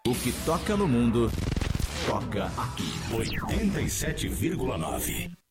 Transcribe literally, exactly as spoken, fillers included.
O que toca no mundo, toca aqui. oitenta e sete vírgula nove.